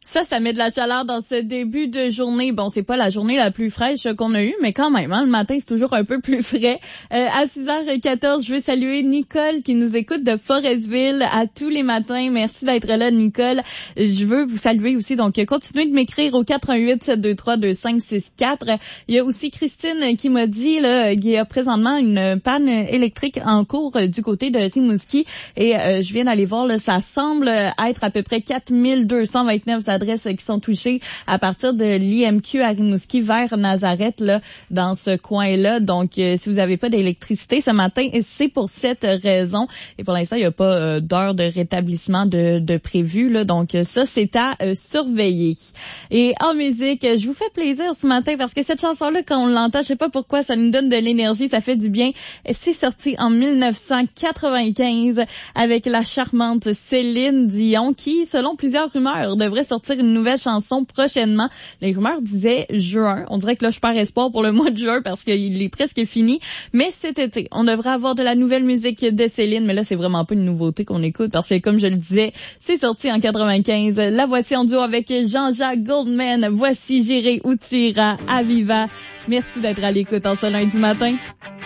Ça met de la chaleur dans ce début de journée. Bon, c'est pas la journée la plus fraîche qu'on a eue, mais quand même, hein, le matin, c'est toujours un peu plus frais. À 6h14, je veux saluer Nicole qui nous écoute de Forestville à tous les matins. Merci d'être là, Nicole. Je veux vous saluer aussi. Donc, continuez de m'écrire au 418-723-2564. Il y a aussi Christine qui m'a dit là, qu'il y a présentement une panne électrique en cours du côté de Rimouski. Et je viens d'aller voir, là, ça semble être à peu près 4229 adresses qui sont touchées à partir de l'IMQ à Rimouski vers Nazareth, là, dans ce coin-là. Donc, si vous n'avez pas d'électricité ce matin, c'est pour cette raison. Et pour l'instant, il n'y a pas d'heure de rétablissement de prévu, là. Donc, ça, c'est à surveiller. Et en musique, je vous fais plaisir ce matin parce que cette chanson-là, quand on l'entend, je sais pas pourquoi, ça nous donne de l'énergie, ça fait du bien. C'est sorti en 1995 avec la charmante Céline Dion qui, selon plusieurs rumeurs, devrait sortir une nouvelle chanson prochainement. Les rumeurs disaient juin. On dirait que là, je perds espoir pour le mois de juin parce qu'il est presque fini. Mais cet été, on devrait avoir de la nouvelle musique de Céline. Mais là, c'est vraiment pas une nouveauté qu'on écoute parce que, comme je le disais, c'est sorti en 95. La voici en duo avec Jean-Jacques Goldman. Voici J'irai où tu iras à Viva. Merci d'être à l'écoute en ce lundi matin.